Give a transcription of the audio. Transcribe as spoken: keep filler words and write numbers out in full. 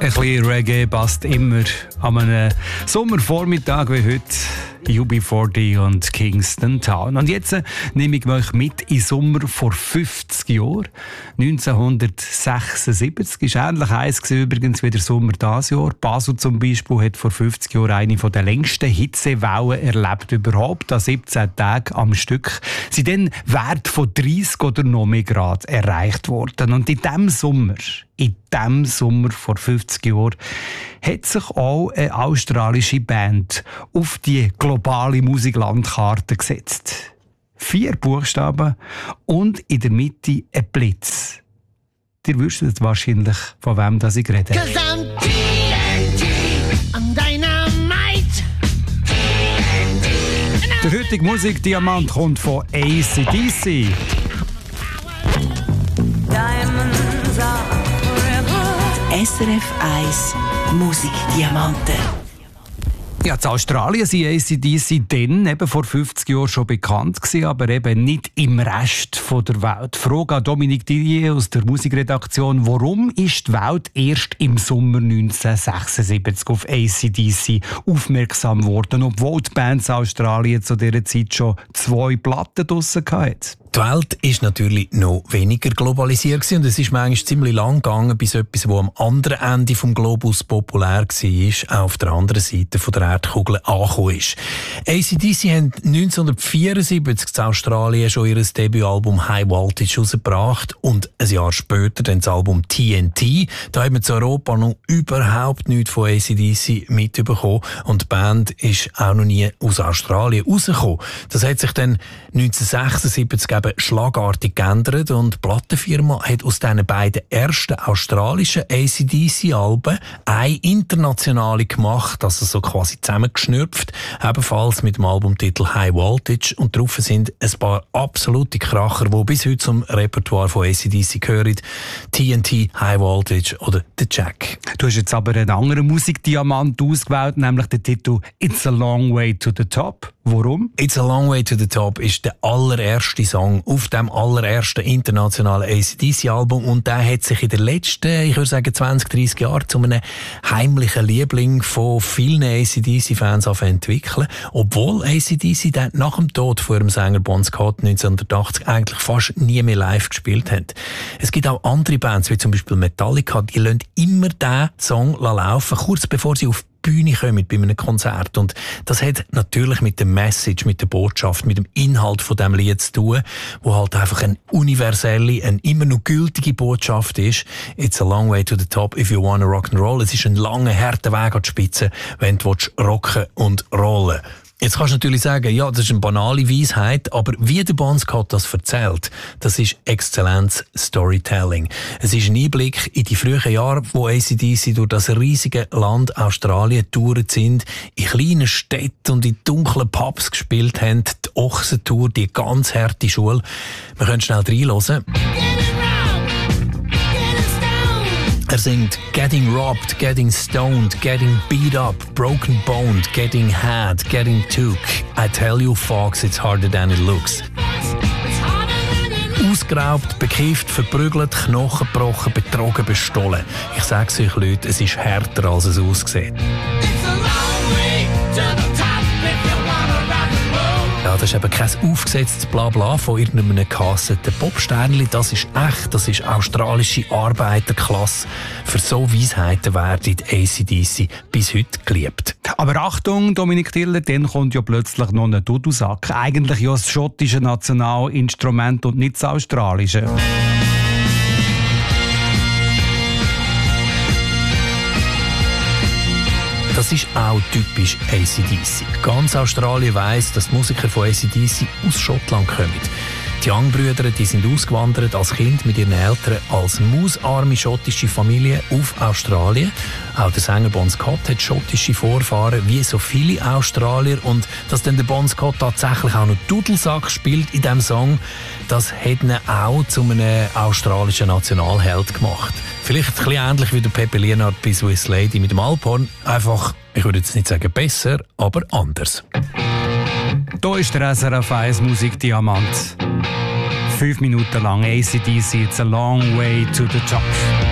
Ein bisschen Reggae passt immer an einem Sommervormittag wie heute. U B vierzig und Kingston Town. Und jetzt äh, nehme ich euch mit in Sommer vor fünfzig Jahren. neunzehnhundertsechsundsiebzig war ähnlich heiß übrigens wie der Sommer dieses Jahr. Basel zum Beispiel hat vor fünfzig Jahren eine der längsten Hitzewellen erlebt überhaupt. An siebzehn Tagen am Stück sind dann Werte von dreißig oder noch mehr Grad erreicht worden. Und in diesem Sommer, in diesem Sommer vor fünfzig Jahren, hat sich auch eine australische Band auf die globale Musiklandkarte gesetzt. Vier Buchstaben und in der Mitte ein Blitz. Ihr wüsstet wahrscheinlich, von wem das ich rede. Der heutige Musikdiamant kommt von A C D C. S R F eins Musikdiamanten. Ja, in Australien sind A C D C dann eben vor fünfzig Jahren schon bekannt gewesen, aber eben nicht im Rest der Welt. Frage an Dominique Didier aus der Musikredaktion: Warum ist die Welt erst im Sommer neunzehnhundertsechsundsiebzig auf A C D C aufmerksam geworden, obwohl die Bands Australien zu dieser Zeit schon zwei Platten draussen hatten? Die Welt ist natürlich noch weniger globalisiert gewesen, und es ist manchmal ziemlich lang gegangen, bis etwas, das am anderen Ende des Globus populär war, auch auf der anderen Seite der Erdkugel angekommen ist. A C D C haben neunzehnhundertvierundsiebzig in Australien schon ihr Debütalbum High Voltage herausgebracht und ein Jahr später dann das Album T N T. Da haben wir in Europa noch überhaupt nichts von A C D C mitbekommen und die Band ist auch noch nie aus Australien rausgekommen. Das hat sich dann neunzehnhundertsechsundsiebzig eben schlagartig geändert und die Plattenfirma hat aus diesen beiden ersten australischen A C D C-Alben eine internationale gemacht, also so quasi zusammengeschnürpft, ebenfalls mit dem Albumtitel High Voltage, und drauf sind ein paar absolute Kracher, die bis heute zum Repertoire von A C D C gehören. T N T, High Voltage oder The Jack. Du hast jetzt aber einen anderen Musikdiamant ausgewählt, nämlich den Titel It's a Long Way to the Top. Warum? It's a Long Way to the Top ist der allererste Song auf dem allerersten internationalen A C D C-Album, und der hat sich in den letzten, ich würde sagen, zwanzig, dreissig Jahren zu einem heimlichen Liebling von vielen A C D C-Fans entwickeln, obwohl A C D C dann nach dem Tod von ihrem Sänger Bon Scott neunzehnhundertachtzig eigentlich fast nie mehr live gespielt hat. Es gibt auch andere Bands, wie zum Beispiel Metallica, die lassen immer diesen Song laufen, kurz bevor sie auf Bühne kommen bei einem Konzert. Und das hat natürlich mit der Message, mit der Botschaft, mit dem Inhalt von diesem Lied zu tun, wo halt einfach eine universelle, eine immer noch gültige Botschaft ist. It's a long way to the top if you wanna rock and roll. Es ist ein langer, harter Weg an die Spitze, wenn du rocken und rollen willst. Jetzt kannst du natürlich sagen, ja, das ist eine banale Weisheit, aber wie der Bon Scott das erzählt, das ist Exzellenz Storytelling. Es ist ein Einblick in die frühen Jahre, wo A C D C durch das riesige Land Australien getourt sind, in kleinen Städten und in dunklen Pubs gespielt haben, die Ochsentour, die ganz harte Schule. Wir können schnell reinhören. Er singt Getting robbed, getting stoned, getting beat up, broken boned, getting had, getting took. I tell you folks, it's harder than it looks. Ausgeraubt, bekifft, verprügelt, Knochen gebrochen, betrogen, bestohlen. Ich sag's euch Leute, es ist härter als es aussieht. Ja, das ist eben kein aufgesetztes Blabla von irgendeinem gehassten Popsternli. Das ist echt, das ist australische Arbeiterklasse. Für so Weisheiten werden A C D C bis heute geliebt. Aber Achtung, Dominique Tiller, dann kommt ja plötzlich noch ein Dudelsack. Eigentlich ja das schottische Nationalinstrument und nicht das australische. Das ist auch typisch A C D C. Ganz Australien weiss, dass die Musiker von A C D C aus Schottland kommen. Die Young-Brüder, die sind ausgewandert als Kind mit ihren Eltern als mausarme schottische Familie auf Australien. Auch der Sänger Bon Scott hat schottische Vorfahren, wie so viele Australier. Und dass dann der Bon Scott tatsächlich auch noch Dudelsack spielt in diesem Song, das hat ihn auch zu einem australischen Nationalheld gemacht. Vielleicht ein bisschen ähnlich wie der Pepe Lienard bei Swiss Lady mit dem Alphorn. Einfach, ich würde jetzt nicht sagen besser, aber anders. Hier ist der S R F eins Musikdiamant. Fünf Minuten lang A C D C, It's a Long Way to the Top.